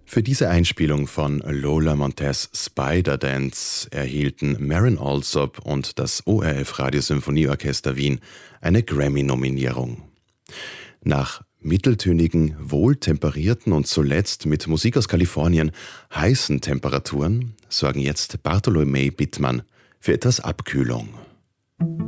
Für diese Einspielung von Lola Montez Spider Dance erhielten Maren Alsop und das ORF Radiosymphonieorchester Wien eine Grammy-Nominierung. Nach mitteltönigen, wohltemperierten und zuletzt mit Musik aus Kalifornien heißen Temperaturen sorgen jetzt Bartolomä Bittmann für etwas Abkühlung.